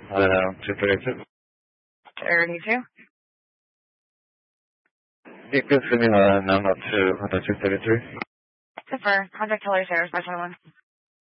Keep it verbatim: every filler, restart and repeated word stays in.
Uh, two thirty-two. thirty-two. You can send me a number to contact two thirty-three. Super. Contact Hillary Sarah, five twenty-one.